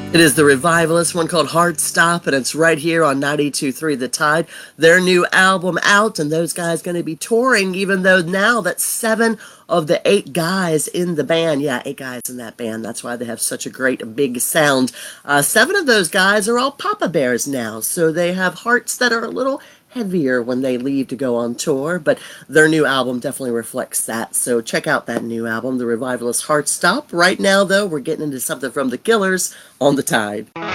It is the Revivalist, one called Heartstop, and it's right here on 92.3 The Tide. Their new album out, and those guys going to be touring, even though now that's 7 of the 8 guys in the band. Yeah, 8 guys in that band. That's why they have such a great big sound. 7 of those guys are all Papa Bears now, so they have hearts that are a little heavier when they leave to go on tour, but their new album definitely reflects that. So check out that new album, The Revivalist Heartstop. Right now, though, we're getting into something from The Killers on The Tide.